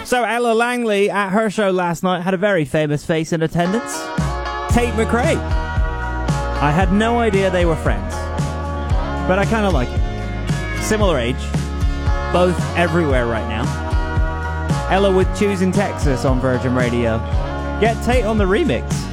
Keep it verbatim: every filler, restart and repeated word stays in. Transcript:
So Ella Langley at her show last night had a very famous face in attendance. Tate McRae. I had no idea they were friends, but I kind of like it. Similar age, both everywhere right now. Ella with Choosing Texas on Virgin Radio. Get Tate on the remix.